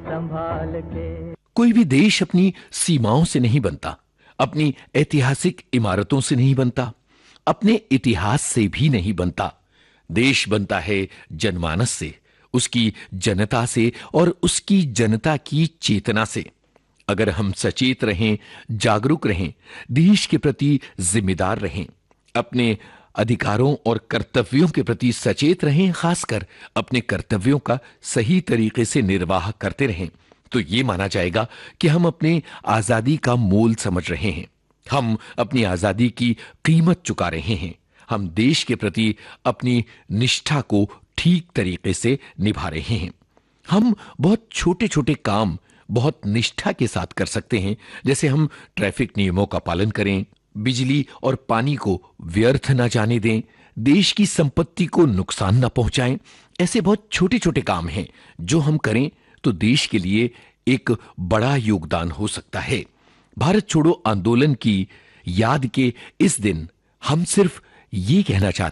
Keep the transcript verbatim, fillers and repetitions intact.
संभाल के। कोई भी देश अपनी सीमाओं से नहीं बनता, अपनी ऐतिहासिक इमारतों से नहीं बनता, अपने इतिहास से भी नहीं बनता। देश बनता है जनमानस से, उसकी जनता से और उसकी जनता की चेतना से। अगर हम सचेत रहें, जागरूक रहें, देश के प्रति जिम्मेदार रहें, अपने अधिकारों और कर्तव्यों के प्रति सचेत रहें, खासकर अपने कर्तव्यों का सही तरीके से निर्वाह करते रहें, तो यह माना जाएगा कि हम अपने आजादी का मोल समझ रहे हैं, हम अपनी आजादी की कीमत चुका रहे हैं, हम देश के प्रति अपनी निष्ठा को ठीक तरीके से निभा रहे हैं। हम बहुत छोटे छोटे काम बहुत निष्ठा के साथ कर सकते हैं, जैसे हम ट्रैफिक नियमों का पालन करें, बिजली और पानी को व्यर्थ न जाने दें, देश की संपत्ति को नुकसान न पहुंचाएं। ऐसे बहुत छोटे छोटे काम हैं जो हम करें तो देश के लिए एक बड़ा योगदान हो सकता है। भारत छोड़ो आंदोलन की याद के इस दिन हम सिर्फ ये कहना चाहते